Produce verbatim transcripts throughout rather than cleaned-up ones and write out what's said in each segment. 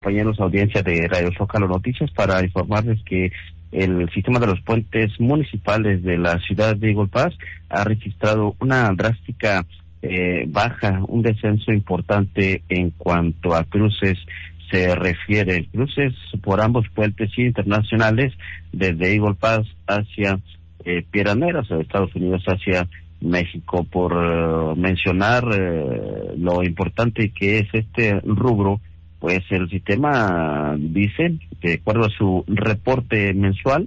compañeros, audiencia de Radio Zócalo Noticias, para informarles que el sistema de los puentes municipales de la ciudad de Eagle Pass ha registrado una drástica eh, baja, un descenso importante en cuanto a cruces se refiere. Cruces por ambos puentes internacionales, desde Eagle Pass hacia eh, Piedras de Estados Unidos hacia México, por uh, mencionar uh, lo importante que es este rubro. Pues el sistema dice, de acuerdo a su reporte mensual,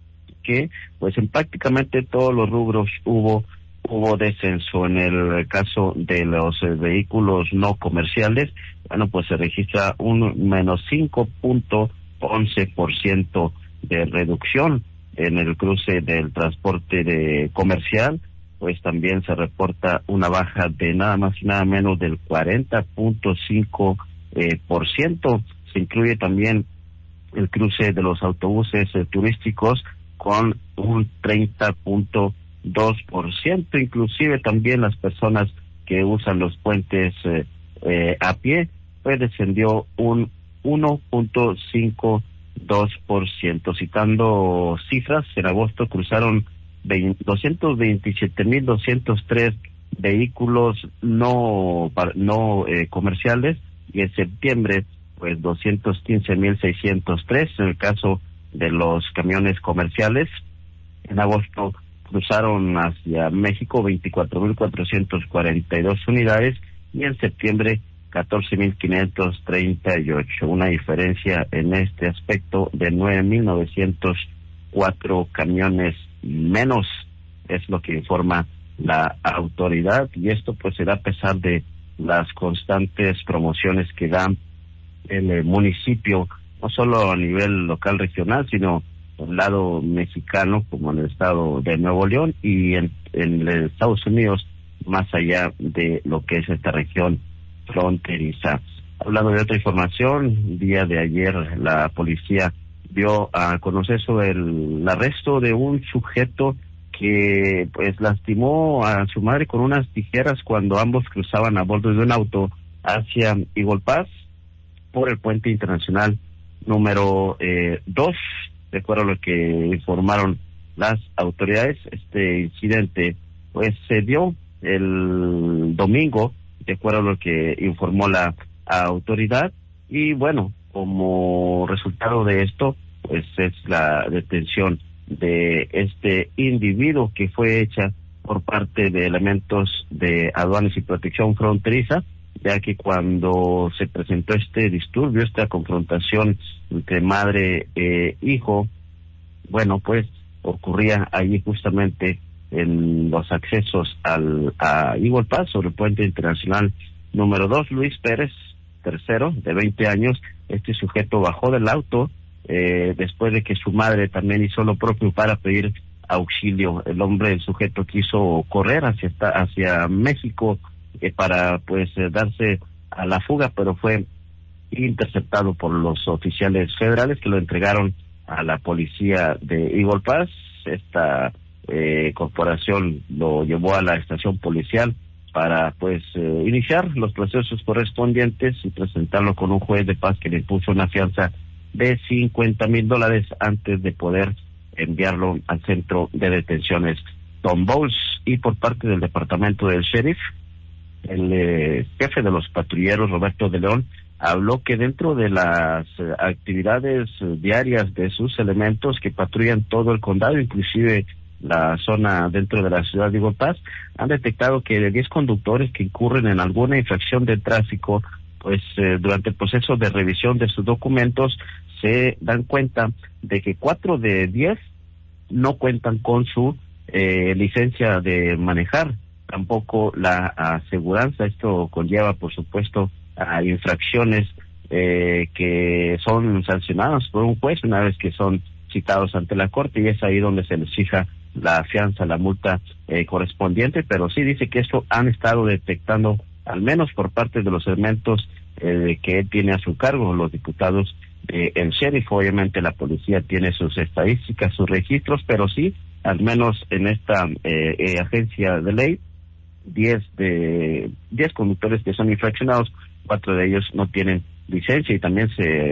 que pues en prácticamente todos los rubros hubo hubo descenso. En el caso de los eh, vehículos no comerciales, bueno, pues se registra un menos cinco punto once por ciento de reducción. En el cruce del transporte de comercial, pues también se reporta una baja de nada más y nada menos del cuarenta punto cinco Eh, por ciento. Se incluye también el cruce de los autobuses eh, turísticos con un treinta punto dos por ciento, inclusive también las personas que usan los puentes eh, eh, a pie, pues descendió un uno punto cincuenta y dos por ciento. Citando cifras, en agosto cruzaron doscientos veintisiete mil doscientos tres vehículos no, no eh, comerciales, y en septiembre, pues doscientos quince mil seiscientos tres. En el caso de los camiones comerciales, en agosto cruzaron hacia México veinticuatro mil cuatrocientos cuarenta y dos unidades, y en septiembre catorce mil quinientos treinta y ocho. Una diferencia en este aspecto de nueve mil novecientos cuatro camiones menos, es lo que informa la autoridad, y esto pues será a pesar de las constantes promociones que da el eh, municipio, no solo a nivel local regional, sino al lado mexicano, como en el estado de Nuevo León, y en, en Estados Unidos, más allá de lo que es esta región fronteriza. Hablando de otra información, el día de ayer la policía dio a conocer sobre el, el arresto de un sujeto que pues lastimó a su madre con unas tijeras cuando ambos cruzaban a bordo de un auto hacia Eagle Pass por el puente internacional número eh, dos. De acuerdo a lo que informaron las autoridades, este incidente pues se dio el domingo, de acuerdo a lo que informó la autoridad, y bueno, como resultado de esto pues es la detención de este individuo, que fue hecha por parte de elementos de aduanas y protección fronteriza, ya que cuando se presentó este disturbio, esta confrontación entre madre e hijo, bueno, pues ocurría allí justamente en los accesos al a Eagle Pass sobre el puente internacional número dos. Luis Pérez, tercero, de veinte años, este sujeto bajó del auto Eh, después de que su madre también hizo lo propio para pedir auxilio. El hombre, el sujeto, quiso correr hacia esta, hacia México eh, para pues eh, darse a la fuga, pero fue interceptado por los oficiales federales, que lo entregaron a la policía de Eagle Pass. Esta eh, corporación lo llevó a la estación policial para pues eh, iniciar los procesos correspondientes y presentarlo con un juez de paz, que le impuso una fianza de cincuenta mil dólares antes de poder enviarlo al centro de detenciones Tom Bowles. Y por parte del departamento del sheriff, el eh, jefe de los patrulleros, Roberto de León, habló que dentro de las eh, actividades eh, diarias de sus elementos que patrullan todo el condado, inclusive la zona dentro de la ciudad de Eagle Pass, han detectado que de diez conductores que incurren en alguna infracción de tráfico, pues eh, durante el proceso de revisión de sus documentos se dan cuenta de que cuatro de diez no cuentan con su eh, licencia de manejar, tampoco la aseguranza. Esto conlleva, por supuesto, a infracciones eh, que son sancionadas por un juez una vez que son citados ante la corte, y es ahí donde se les fija la fianza, la multa eh, correspondiente. Pero sí dice que esto han estado detectando, al menos por parte de los elementos eh, que él tiene a su cargo, los diputados eh, el sheriff. Obviamente la policía tiene sus estadísticas, sus registros, pero sí, al menos en esta eh, eh, agencia de ley, diez de diez conductores que son infraccionados, cuatro de ellos no tienen licencia y también se